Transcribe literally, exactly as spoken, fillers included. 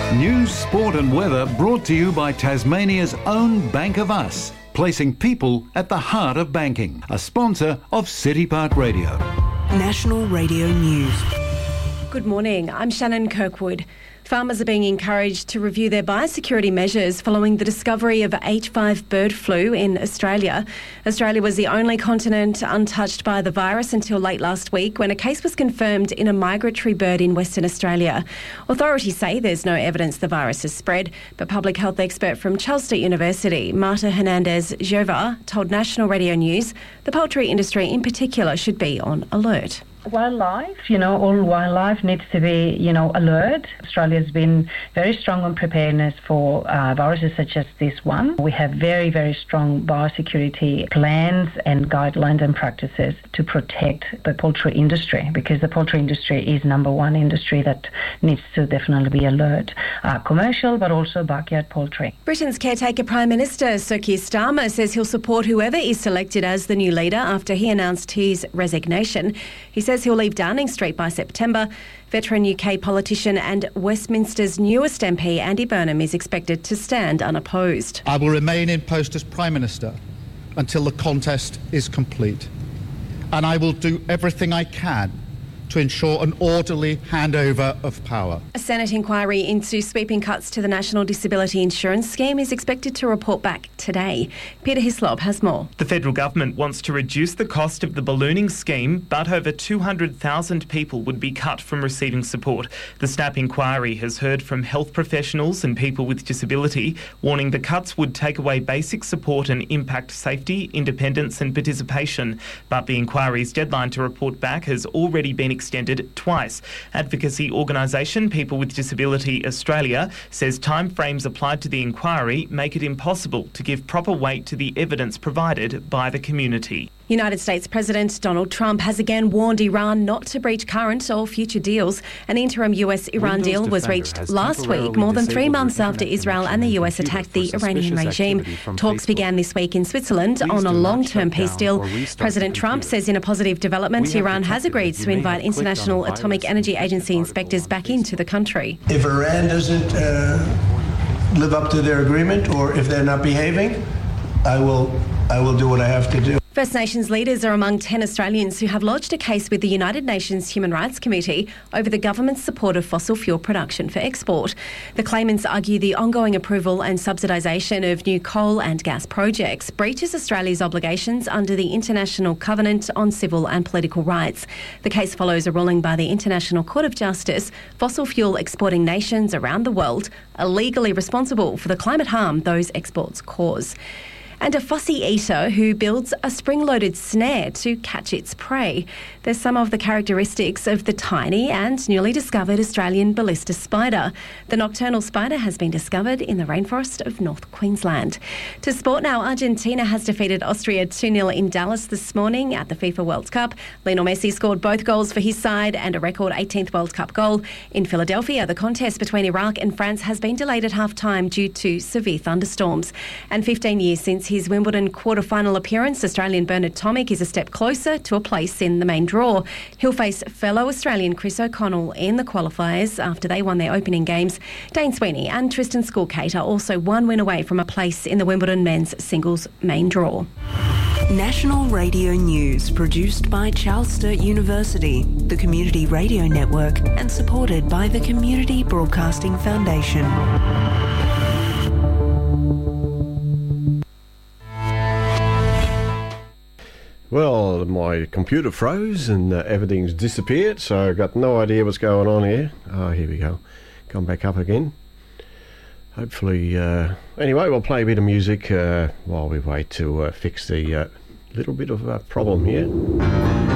News, sport and weather brought to you by Tasmania's own Bank of Us, placing people at the heart of banking. A sponsor of City Park Radio. National Radio News. Good morning, I'm Shannon Kirkwood. Farmers are being encouraged to review their biosecurity measures following the discovery of H five bird flu in Australia. Australia was the only continent untouched by the virus until late last week when a case was confirmed in a migratory bird in Western Australia. Authorities say there's no evidence the virus has spread, but public health expert from Charles Sturt University, Marta Hernandez-Jova, told National Radio News the poultry industry in particular should be on alert. Wildlife, you know, all wildlife needs to be, you know, alert. Australia's been very strong on preparedness for uh, viruses such as this one. We have very, very strong biosecurity plans and guidelines and practices to protect the poultry industry, because the poultry industry is number one industry that needs to definitely be alert. Uh, commercial, but also backyard poultry. Britain's caretaker Prime Minister Sir Keir Starmer says he'll support whoever is selected as the new leader after he announced his resignation. He says he'll leave Downing Street by September. Veteran U K politician and Westminster's newest M P, Andy Burnham, is expected to stand unopposed. I will remain in post as Prime Minister until the contest is complete. And I will do everything I can to ensure an orderly handover of power. A Senate inquiry into sweeping cuts to the National Disability Insurance Scheme is expected to report back today. Peter Hislop has more. The federal government wants to reduce the cost of the ballooning scheme, but over two hundred thousand people would be cut from receiving support. The SNAP inquiry has heard from health professionals and people with disability, warning the cuts would take away basic support and impact safety, independence and participation. But the inquiry's deadline to report back has already been extended twice. Advocacy organisation People with Disability Australia says timeframes applied to the inquiry make it impossible to give proper weight to the evidence provided by the community. United States President Donald Trump has again warned Iran not to breach current or future deals. An interim U S Iran deal was reached last week, more than three months after Israel and the U S attacked the Iranian regime. Talks began this week in Switzerland on a long-term peace deal. President Trump says in a positive development, Iran has agreed to invite International Atomic Energy Agency inspectors back into the country. If Iran doesn't uh, live up to their agreement, or if they're not behaving, I will, I will do what I have to do. First Nations leaders are among ten Australians who have lodged a case with the United Nations Human Rights Committee over the government's support of fossil fuel production for export. The claimants argue the ongoing approval and subsidisation of new coal and gas projects breaches Australia's obligations under the International Covenant on Civil and Political Rights. The case follows a ruling by the International Court of Justice. Fossil fuel exporting nations around the world are legally responsible for the climate harm those exports cause. And a fussy eater who builds a spring-loaded snare to catch its prey. There's some of the characteristics of the tiny and newly discovered Australian ballista spider. The nocturnal spider has been discovered in the rainforest of North Queensland. To sport now, Argentina has defeated Austria two nil in Dallas this morning at the FIFA World Cup. Lionel Messi scored both goals for his side and a record eighteenth World Cup goal. In Philadelphia, the contest between Iraq and France has been delayed at half-time due to severe thunderstorms. And fifteen years since his Wimbledon quarter-final appearance, Australian Bernard Tomic is a step closer to a place in the main draw. He'll face fellow Australian Chris O'Connell in the qualifiers after they won their opening games. Dane Sweeney and Tristan Schoolkate are also one win away from a place in the Wimbledon men's singles main draw. National Radio News, produced by Charles Sturt University, the Community Radio Network, and supported by the Community Broadcasting Foundation. Well, my computer froze and uh, everything's disappeared, so I've got no idea what's going on here. Oh, here we go. Come back up again. Hopefully, uh, anyway, we'll play a bit of music uh, while we wait to uh, fix the uh, little bit of a problem here.